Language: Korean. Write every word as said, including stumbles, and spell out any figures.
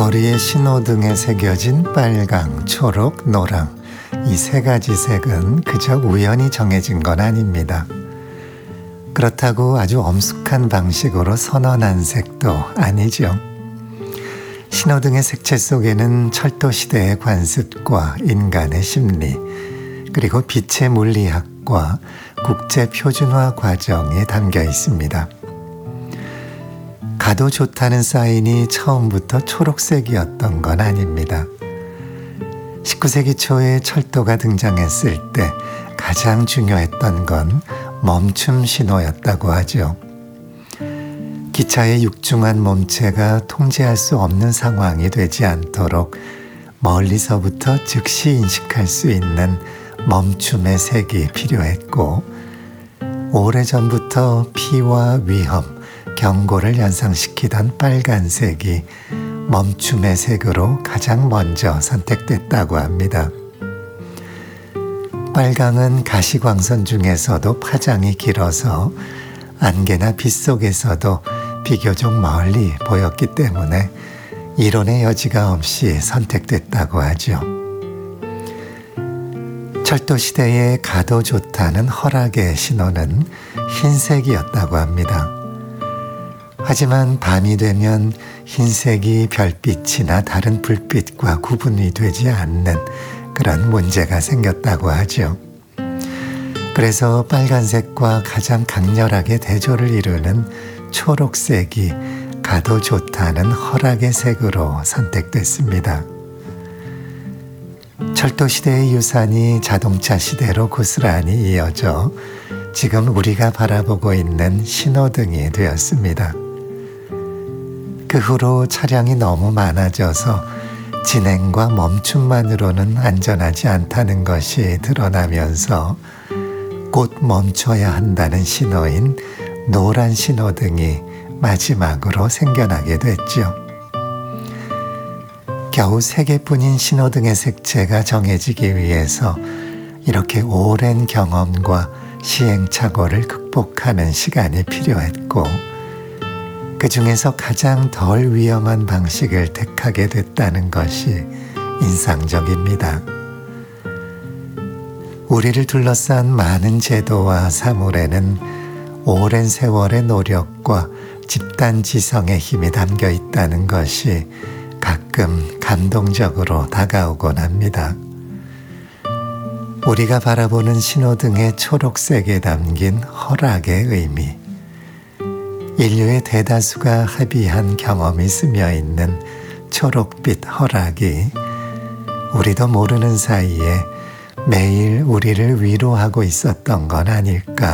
거리의 신호등에 새겨진 빨강, 초록, 노랑, 이 세 가지 색은 그저 우연히 정해진 건 아닙니다. 그렇다고 아주 엄숙한 방식으로 선언한 색도 아니죠. 신호등의 색채 속에는 철도 시대의 관습과 인간의 심리, 그리고 빛의 물리학과 국제 표준화 과정이 담겨 있습니다. 가도 좋다는 사인이 처음부터 초록색이었던 건 아닙니다. 십구 세기 초에 철도가 등장했을 때 가장 중요했던 건 멈춤 신호였다고 하죠. 기차의 육중한 몸체가 통제할 수 없는 상황이 되지 않도록 멀리서부터 즉시 인식할 수 있는 멈춤의 색이 필요했고, 오래전부터 피와 위험, 경고를 연상시키던 빨간색이 멈춤의 색으로 가장 먼저 선택됐다고 합니다. 빨강은 가시광선 중에서도 파장이 길어서 안개나 빛 속에서도 비교적 멀리 보였기 때문에 이론의 여지가 없이 선택됐다고 하죠. 철도 시대에 가도 좋다는 허락의 신호는 흰색이었다고 합니다. 하지만 밤이 되면 흰색이 별빛이나 다른 불빛과 구분이 되지 않는 그런 문제가 생겼다고 하죠. 그래서 빨간색과 가장 강렬하게 대조를 이루는 초록색이 가도 좋다는 허락의 색으로 선택됐습니다. 철도 시대의 유산이 자동차 시대로 고스란히 이어져 지금 우리가 바라보고 있는 신호등이 되었습니다. 그 후로 차량이 너무 많아져서 진행과 멈춤만으로는 안전하지 않다는 것이 드러나면서 곧 멈춰야 한다는 신호인 노란 신호등이 마지막으로 생겨나게 됐죠. 겨우 세 개뿐인 신호등의 색채가 정해지기 위해서 이렇게 오랜 경험과 시행착오를 극복하는 시간이 필요했고, 그 중에서 가장 덜 위험한 방식을 택하게 됐다는 것이 인상적입니다. 우리를 둘러싼 많은 제도와 사물에는 오랜 세월의 노력과 집단 지성의 힘이 담겨 있다는 것이 가끔 감동적으로 다가오곤 합니다. 우리가 바라보는 신호등의 초록색에 담긴 허락의 의미, 인류의 대다수가 합의한 경험이 스며 있는 초록빛 허락이 우리도 모르는 사이에 매일 우리를 위로하고 있었던 건 아닐까